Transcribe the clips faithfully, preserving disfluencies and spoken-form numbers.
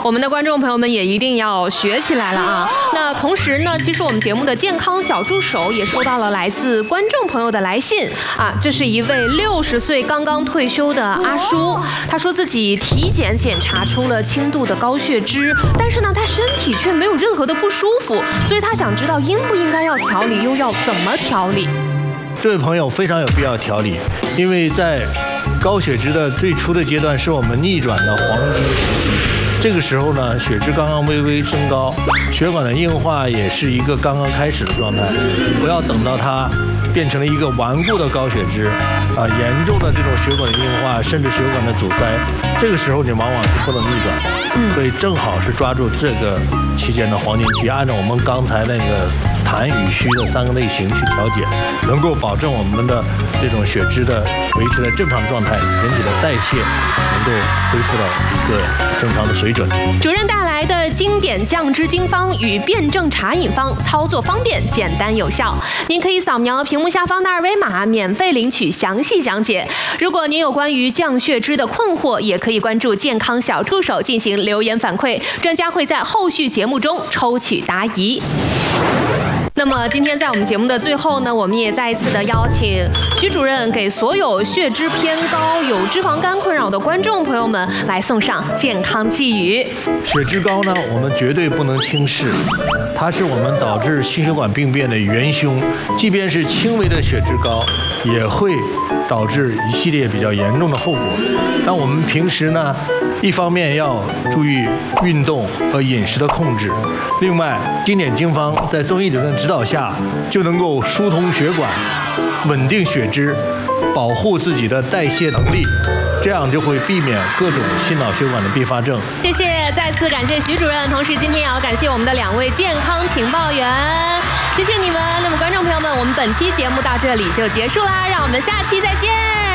我们的观众朋友们也一定要学起来了啊！那同时呢，其实我们节目的健康小助手也收到了来自观众朋友的来信啊，这是一位六十岁刚刚退休的阿叔，他说自己体检检查出了轻度的高血脂，但是呢，他身体却没有任何的不舒服，所以他想知道应不应该要调理，又要怎么调理。 这位朋友非常有必要调理，因为在高血脂的最初的阶段是我们逆转的黄金时期。这个时候呢，血脂刚刚微微升高，血管的硬化也是一个刚刚开始的状态，不要等到它变成了一个顽固的高血脂，啊，严重的这种血管的硬化，甚至血管的阻塞，这个时候你往往是不能逆转的。所以正好是抓住这个期间的黄金期，按照我们刚才那个痰与虚的三个类型去调节，能够保证我们的这种血脂的维持在正常状态，人体的代谢能够恢复到一个正常的水准。 主任带来的经典降脂经方与辩证茶饮方，操作方便、简单有效。您可以扫描屏幕下方的二维码，免费领取详细讲解。如果您有关于降血脂的困惑，也可以关注健康小助手进行留言反馈，专家会在后续节目中抽取答疑。那么今天在我们节目的最后呢，我们也再一次的邀请徐主任给所有血脂偏高、有脂肪肝困扰的观众朋友们来送上健康寄语。 血脂高呢，我们绝对不能轻视，它是我们导致心血管病变的元凶。即便是轻微的血脂高，也会导致一系列比较严重的后果。但我们平时呢，一方面要注意运动和饮食的控制，另外经典经方在中医理论指导下，就能够疏通血管，稳定血脂，保护自己的代谢能力，这样就会避免各种心脑血管的并发症。 谢谢，再次感谢徐主任，同时今天也要感谢我们的两位健康情报员，谢谢你们。那么观众朋友们，我们本期节目到这里就结束啦，让我们下期再见。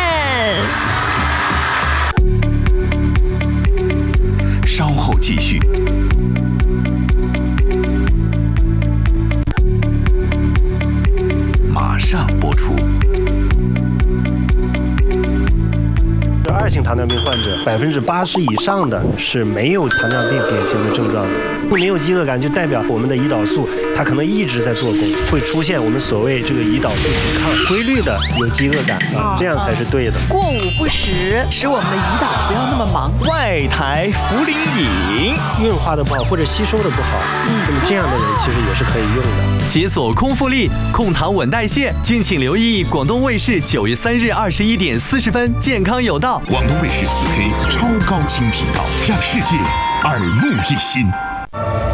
稍后继续。马上播出。 二型糖尿病患者百分之八十以上的是没有糖尿病典型的症状的，没有饥饿感就代表我们的胰岛素它可能一直在做工，会出现我们所谓这个胰岛素抵抗，规律的有饥饿感啊，这样才是对的。 过午不食，使我们的胰岛不要那么忙。 外台茯苓饮， 运化的不好或者吸收的不好，嗯，那么这样的人其实也是可以用的。 解锁空腹力，控糖稳代谢，敬请留意广东卫视九月三日二十一点四十分，健康有道。 广东卫视四 K 超高清频道，让世界耳目一新。